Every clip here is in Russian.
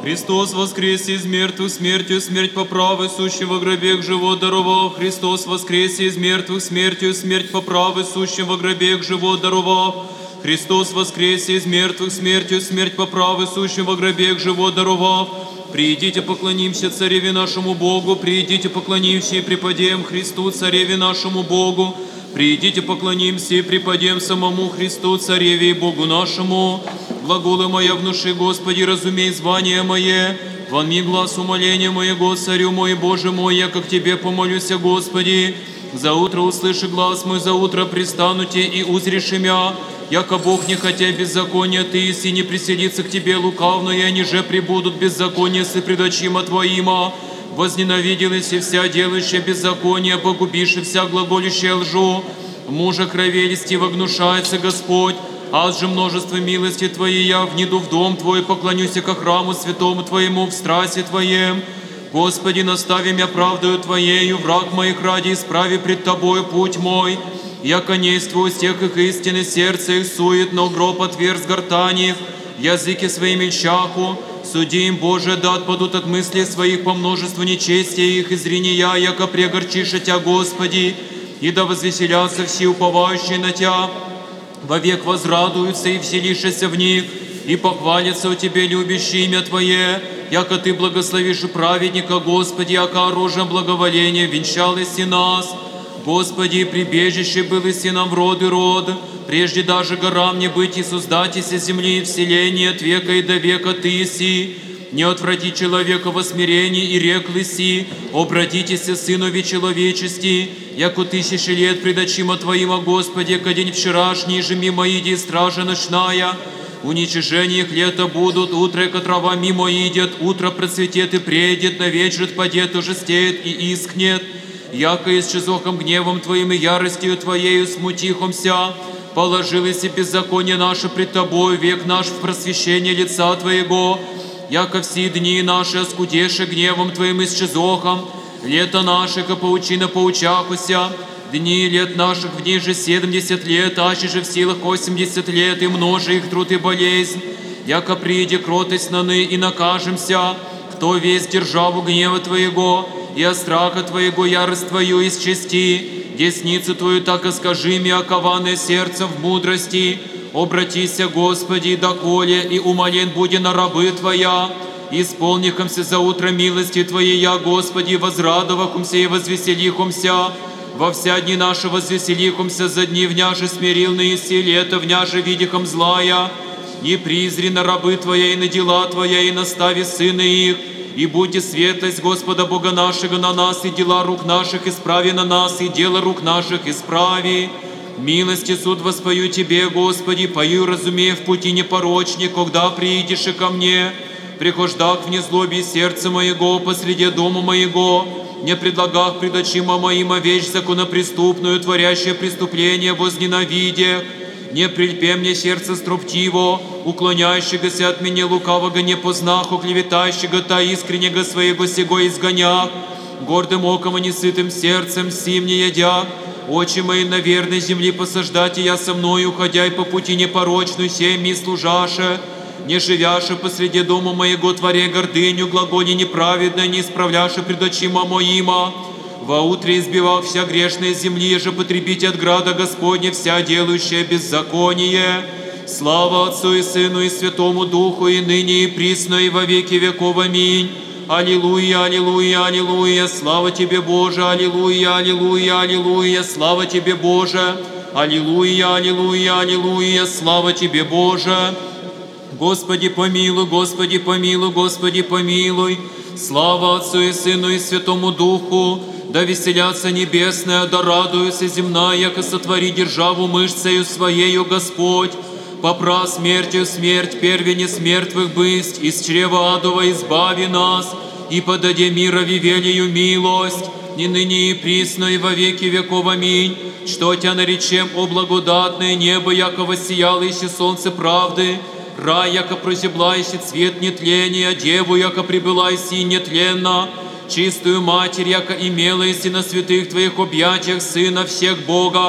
Христос воскресе из мертвых, смертью смерть поправы, сущим во гробе живот даровав. Христос воскресе из мертвых, смертью смерть поправы, сущим во гробе живот даровав. Христос воскресе из мертвых, смертью смерть поправы, сущим во гробе живот даровав. Придите, поклонимся Цареве нашему Богу, придите, поклонимся и преподем Христу, Цареве нашему Богу. Придите, поклонимся и преподем самому Христу, Цареве и Богу нашему. Глаголы моя внуши, Господи, разумей звание мое. Вонми глаз умоления моего, Царю мой, Боже мой, я как Тебе помолюся, Господи. За утро услыши глаз мой, за утро пристану Те и узришь имя. Яко Бог не хотя беззакония Ты, и не приселится к Тебе лукавно, и ниже прибудут беззакония с пред очима Твоима. Возненавиделась и вся делающая беззаконие, погубишь и вся глаголющая лжу. Мужа кровелисти вогнушается Господь, аз же множество милости Твоей я внеду в дом Твой, поклонюсь ко храму святому Твоему в страсти Твоем. Господи, настави меня правдою Твоею, враг моих ради исправи пред Тобою путь мой. Яко нействую стех их истины, сердце их сует, но гроб отверз гортани, языки своими щаху. Суди им, Боже, да отпадут от мыслей своих по множеству нечестия их, и зрения, яко прегорчиша Тя, Господи, и да возвеселятся все уповающие на Тя, вовек возрадуются и вселишься в них, и похвалятся у Тебе любящие имя Твое, яко Ты благословишь и праведника, Господи, яко оружием благоволения венчалось и нас. Господи, прибежище было си нам в род и род, прежде даже горам не быть и создатися земли и вселения от века и до века Ты си. Не отврати человека во смирении и рекли си, обратитесь, Сынове человечести, яко 1000 лет пред очима Твоима, Господи, ко день вчерашний же мимо иди стража ночная. Уничижение их лета будут, утро, яко трава мимо идет, утро процветет и предет, на вечер падет, ужестеет и искнет. Яко исчезохом гневом Твоим и яростью Твоею смутихомся, положилось и беззаконие наше пред Тобою, век наш в просвещение лица Твоего. Яко все дни наши оскудеше гневом Твоим исчезохом, лето наше, ко паучина поучахуся, дни лет наших в ниже 70 лет, аще же в силах 80 лет, и множе их труд и болезнь. Яко приди кротость на ны и накажемся, кто весь державу гнева Твоего, и от страха Твоего ярость Твою исчести, десницу Твою так и скажи мне, окованное сердцем в мудрости. Обратися, Господи, доколе, и умолен буди на рабы Твоя. Исполнихомся за утро милости Твоей, я, Господи, возрадовахомся и возвеселихомся. Во вся дни наши возвеселихомся, за дни вняже смирилные си, лето вняже видихом злая. И призри на рабы Твоя, и на дела Твоя, и настави сыны их. И будьте светлость Господа Бога нашего на нас, и дела рук наших исправи на нас, и дело рук наших исправи. Милости суд воспою Тебе, Господи, пою, разумея в пути непорочник, когда приидешь и ко мне. Прихождах в незлобии сердца моего, посреди дома моего, не предлагах пред очима моима вещь законопреступную, творящее преступление возненавидя. Не прильпе мне сердце строптиво, уклоняющегося от меня лукавого не познаху, клеветающего та искреннего своего сего изгоня. Гордым оком и несытым сердцем сим не ядя, очи мои на верной земли посаждать, и я со мною, уходя и по пути непорочную, сей ми служаше. Не живяше посреди дома моего, творя гордыню, глаголи неправедно, не исправляше пред очима моима. Во утре избивал вся грешная земли, же потребить от града Господня вся делающая беззаконие. Слава Отцу и Сыну и Святому Духу, и ныне и присно, и во веки веков. Аминь. Аллилуйя, аллилуйя, аллилуйя, слава Тебе, Боже, аллилуйя, аллилуйя, аллилуйя, слава Тебе, Боже, аллилуйя, аллилуйя, аллилуйя, слава Тебе, Боже. Господи помилуй, Господи помилуй, Господи помилуй, слава Отцу и Сыну и Святому Духу, да веселятся небесная, да радуется земная, яко сотвори державу мышцею Своею Господь. Попра смертью смерть, первенец мертвых бысть, из чрева адова избави нас, и подаде мира вивелию милость, и ныне и присно, и во веки веков. Аминь. Что Тя наречем, о благодатное небо, яко воссияло ище солнце правды, рай, яко прозябла ище цвет нетления, деву, яко прибыла ище нетленно, чистую Матерь, яко имела ище на святых Твоих объятиях Сына всех Бога,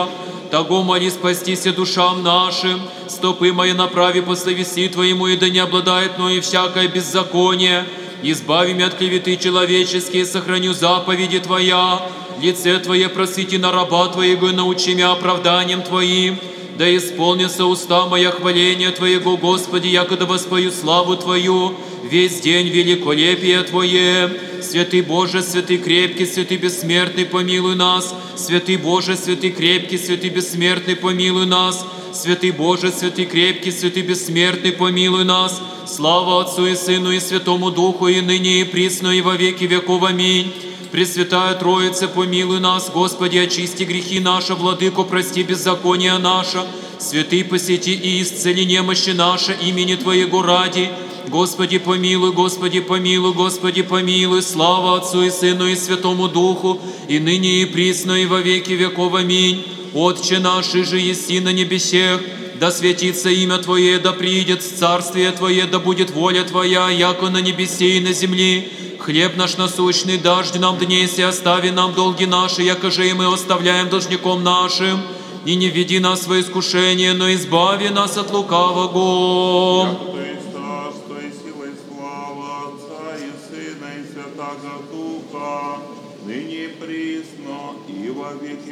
того моли спастися душам нашим. Стопы мои направи по словеси Твоему, и да не обладает мною всякое беззаконие. Избави меня от клеветы человеческие, сохраню заповеди Твоя. Лице Твое просвети на раба Твоего, и научи меня оправданием Твоим. Да исполнится уста моя хваления Твоего, Господи, якогда воспою славу Твою, весь день великолепие Твое. Святый Боже, святый крепкий, святый бессмертный, помилуй нас. Святый Боже, святый крепкий, святый бессмертный, помилуй нас. Святый Боже, святый крепкий, святый бессмертный, помилуй нас. Слава Отцу и Сыну и Святому Духу, и ныне, и присно, и во веки веков. Аминь. Пресвятая Троица, помилуй нас, Господи, очисти грехи наши, Владыко, прости беззаконие наше, святый посети и исцели немощи наши имени Твоего ради. Господи, помилуй, Господи, помилуй, Господи, помилуй, слава Отцу и Сыну и Святому Духу, и ныне, и присно, и во веки веков. Аминь. Отче наш, же еси на небесех, да светится имя Твое, да придет царствие Твое, да будет воля Твоя, яко на небесе и на земле. Хлеб наш насущный дашь нам днесь, и остави нам долги наши, яко же и мы оставляем должником нашим. И не введи нас во искушение, но избави нас от лукавого. Яко есть царство и сила и слава Отца и Сына и Святаго Духа, ныне и присно, и во веки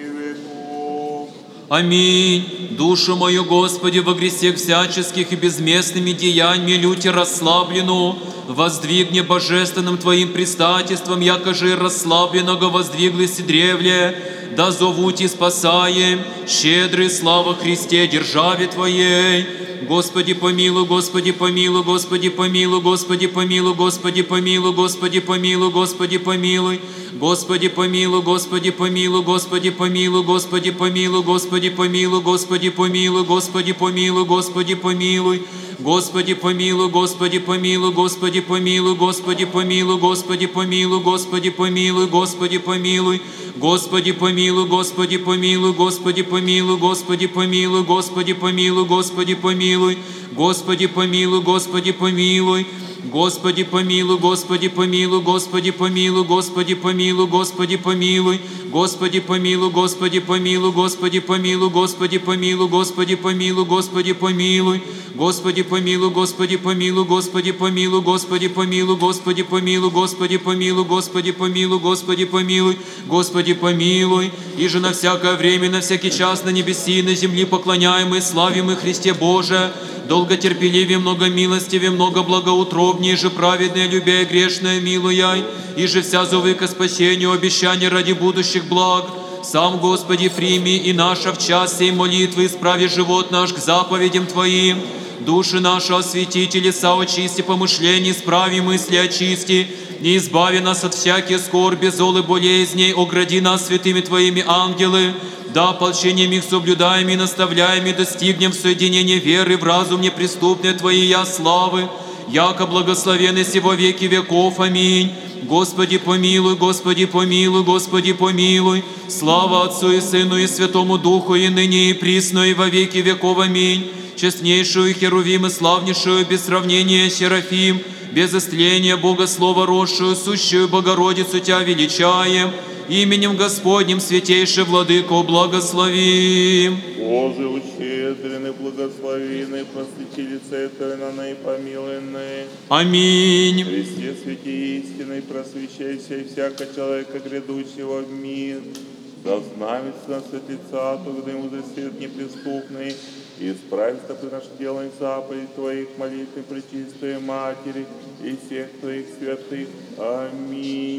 веков. Аминь. Душу мою, Господи, во грехах всяческих и безместными деяниями люте расслаблену, воздвигни божественным Твоим предстательством, яко же расслабленного воздвиглось и древле, да зовут и спасаем, щедрый слава Христе, державе Твоей. Господи, помилуй, Господи, помилуй, Господи, помилуй, Господи, помилуй, Господи, помилуй, Господи, помилуй, Господи, помилуй. Господи, помилуй, Господи, помилуй, Господи, помилуй, Господи, помилуй, Господи, помилуй, Господи, помилуй, Господи, помилуй, Господи, помилуй. Господи, помилуй, Господи, помилуй, Господи, помилуй, Господи, помилуй, Господи, помилуй, Господи, помилуй, Господи, помилуй. Господи, помилуй, Господи, помилуй, Господи, помилуй, Господи, помилуй, Господи, помилуй, Господи, помилуй. Господи, помилуй, Господи, помилуй. Господи, помилуй, Господи, помилуй, Господи, помилуй, Господи, помилуй, Господи, помилуй. Господи, помилуй, Господи, помилуй, Господи, помилуй, Господи, помилуй, Господи, помилуй, Господи, помилуй. Господи, помилуй, Господи, помилуй, Господи, помилуй, Господи, помилуй, Господи, помилуй, Господи, помилуй, Господи, помилуй, Господи, помилуй, Господи, помилуй. И же на всякое время, на всякий час на небеси и на земле поклоняемый, славимый Христе Боже, долготерпеливее, много милостивее, много благоутробнее, же праведное, любя и грешное, милуяй, и же вся зовы ко спасению, обещания ради будущих благ. Сам, Господи, прими и наша в час сей молитвы, исправи живот наш к заповедям Твоим. Души наши освети, телеса очисти, помышления исправи, мысли очисти, не избави нас от всяких скорби, зол и болезней, огради нас святыми Твоими ангелы, да ополчением их соблюдаем и наставляем, и достигнем в соединении веры в разум неприступной Твоей славы, яко благословенный си во веки веков. Аминь. Господи, помилуй, Господи, помилуй, Господи, помилуй. Слава Отцу и Сыну и Святому Духу, и ныне, и присно, и во веки веков. Аминь. Честнейшую Херувим и славнейшую без сравнения Серафим, без истления Бога Слова росшую, сущую Богородицу Тя величаем, именем Господним святейший Владыко благословим. Боже, ущедренный, благословенный, просветилица этерна и помилуйный. Аминь. Христе, святи истины, просвещайся, и всяко человека, грядущего в мир, да знамется нас от лица, тогда ему засвет неприступный, и исправится при наше дело и заповедь Твоих молитв и пречистой Матери, и всех Твоих святых. Аминь.